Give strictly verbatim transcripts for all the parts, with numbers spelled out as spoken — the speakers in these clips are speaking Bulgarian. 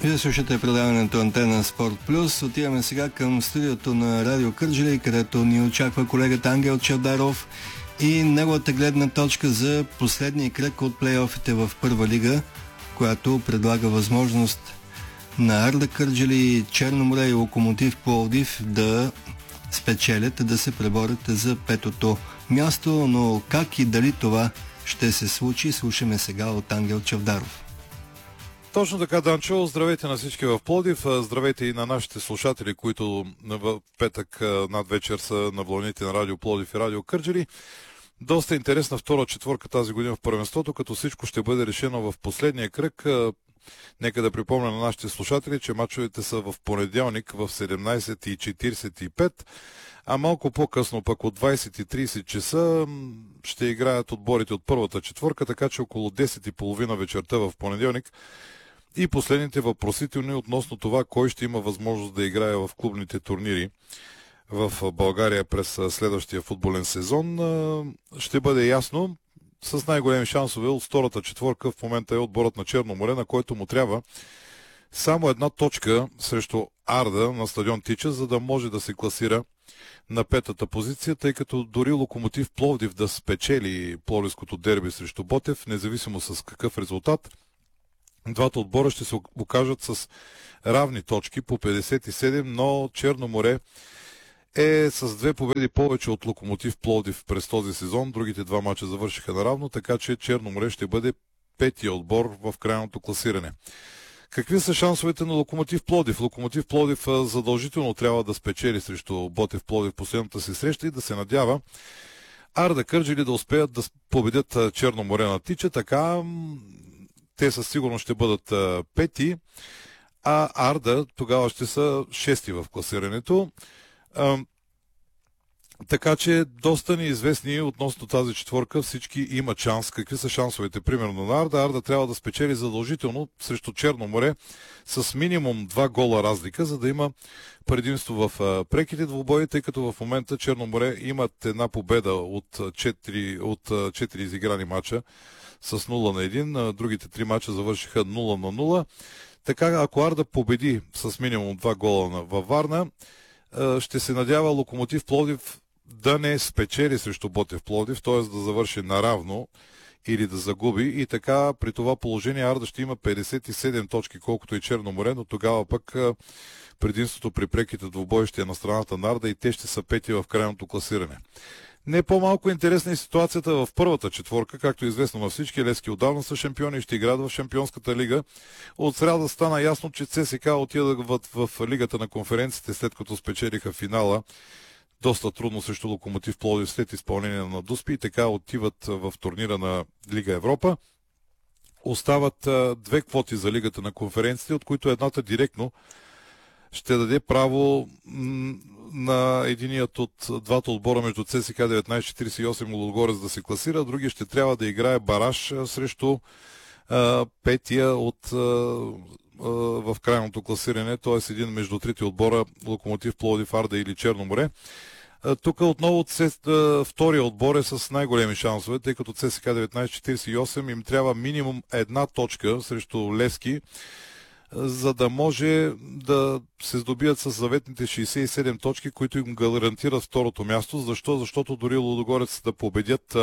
Вие слушате предаването Антена Спорт Плюс. Отиваме сега към студиото на Радио Кърджали, където ни очаква колегата Ангел Чавдаров и неговата гледна точка за последния кръг от плейофите в Първа лига, която предлага възможност на Арда Кърджали, Черно море и Локомотив Пловдив да спечелят, да се преборят за петото място, но как и дали това ще се случи, слушаме сега от Ангел Чавдаров. Точно така, Данчо. Здравейте на всички в Пловдив. Здравейте и на нашите слушатели, които в петък над вечер са на вълните на Радио Пловдив и Радио Кърджали. Доста интересна втора четворка тази година в първенството, като всичко ще бъде решено в последния кръг. Нека да припомня на нашите слушатели, че мачовете са в понеделник в седемнайсет и четирийсет и пет, а малко по-късно, пък от двайсет и трийсет часа, ще играят отборите от първата четворка, така че около десет и половина вечерта в понеделник и последните въпросителни относно това, кой ще има възможност да играе в клубните турнири в България през следващия футболен сезон, ще бъде ясно. С най-големи шансове от втората четворка в момента е отборът на Черно море, на който му трябва само една точка срещу Арда на стадион Тича, за да може да се класира на петата позиция, тъй като дори Локомотив Пловдив да спечели пловдивското дерби срещу Ботев, независимо с какъв резултат, двата отбора ще се окажат с равни точки по петдесет и седем, но Черно море е с две победи повече от Локомотив Пловдив през този сезон. Другите два мача завършиха наравно, така че Черно море ще бъде петия отбор в крайното класиране. Какви са шансовете на Локомотив Пловдив? Локомотив Пловдив задължително трябва да спечели срещу Ботев Пловдив последната си среща и да се надява Арда Кърджали да успеят да победят Черно море на Тича, така те със сигурност ще бъдат пети, а Арда тогава ще са шести в класирането. А, така че доста неизвестни относно тази четворка, всички имат шанс. Какви са шансовете? Примерно на Арда. Арда трябва да спечели задължително срещу Черно море с минимум два гола разлика, за да има предимство в а, преките двубои, тъй като в момента Черно море имат една победа от четири, от а, четири изиграни мача с нула на един. Другите три мача завършиха нула на нула. Така, ако Арда победи с минимум два гола във Варна, ще се надява Локомотив Пловдив да не спечели срещу Ботев Пловдив, т.е. да завърши наравно или да загуби. И така при това положение Арда ще има петдесет и седем точки, колкото и Черно море, но тогава пък предимството при преките двубои ще е на страната на Арда и те ще са пети в крайното класиране. Не по-малко интересна е ситуацията в първата четворка, както е известно на всички. Левски отдавна са шампиони и ще играят в Шампионската лига. От сряда стана ясно, че ЦСКА отидат в, в лигата на конференциите, след като спечелиха финала доста трудно срещу Локомотив Пловдив след изпълнение на Дуспи и така отиват в турнира на Лига Европа. Остават а, две квоти за лигата на конференциите, от които едната директно ще даде право м- на единият от двата отбора между ЦСКА деветнайсет четирийсет и осем Лудогорец да се класира, а другия ще трябва да играе бараж срещу а, петия от а, а, в крайното класиране, т.е. един между трите отбора Локомотив Пловдив, Арда или Черно море. А, тук отново цес, а, втория отбор е с най-големи шансове, тъй като ЦСКА деветнайсет четирийсет и осем им трябва минимум една точка срещу Левски, за да може да се здобият с заветните шейсет и седем точки, които им гарантират второто място. Защо? Защото дори Лудогорец да победят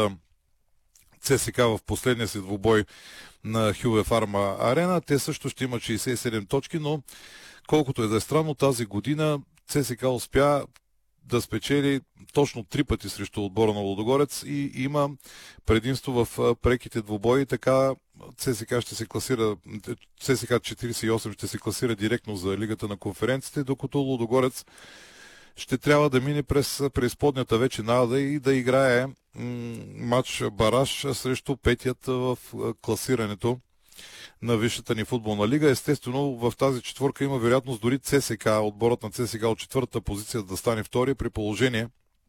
ЦСКА в последния си двубой на Хюве Фарма Арена, те също ще имат шейсет и седем точки, но колкото е да е странно, тази година ЦСКА успя да спечели точно три пъти срещу отбора на Лудогорец и има предимство в преките двубои, така ЦСКА ще се класира, ЦСКА четирийсет и осем ще се класира директно за лигата на конференциите, докато Лудогорец ще трябва да мине през преизподнята вече на Ада и да играе м- матч бараж срещу петият в класирането на висшата ни футболна лига. Естествено, в тази четворка има вероятност дори ЦСКА, отборът на ЦСКА от четвъртата позиция да стане втори, при положение,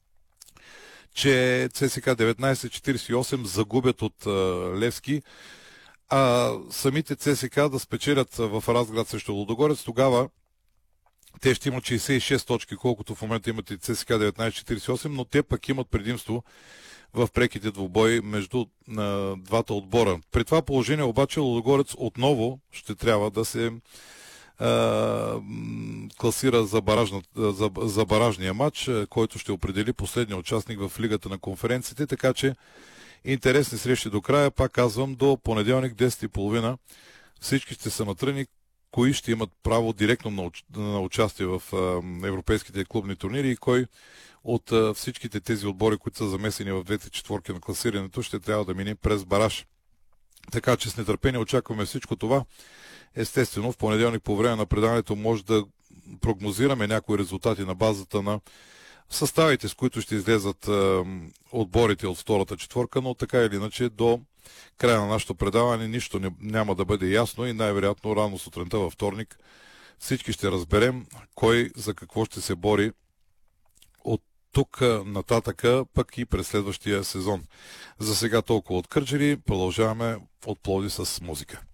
че ЦСКА деветнайсет четирийсет и осем загубят от а, Левски, а самите ЦСКА да спечелят в Разград срещу Лудогорец, тогава те ще имат шейсет и шест точки, колкото в момента имат и ЦСКА деветнайсет четирийсет и осем, но те пък имат предимство в преките двубои между а, двата отбора. При това положение обаче Лудогорец отново ще трябва да се класира за, баражна, за, за баражния матч, който ще определи последния участник в Лигата на конференциите, така че интересни срещи до края. Пак казвам, до понеделник десет и тридесет всички ще са натръни, кои ще имат право директно на, на участие в а, европейските клубни турнири и кой от а, всичките тези отбори, които са замесени в двете четворки на класирането, ще трябва да мине през бараж. Така че с нетърпение очакваме всичко това. Естествено, в понеделник по време на предаването може да прогнозираме някои резултати на базата на съставите, с които ще излезат а, отборите от втората четворка, но така или иначе до края на нашето предаване нищо не, няма да бъде ясно и най-вероятно рано сутринта във вторник всички ще разберем кой за какво ще се бори от тук нататъка, пък и през следващия сезон. За сега толкова от Кърджали, продължаваме от Пловдив с музика.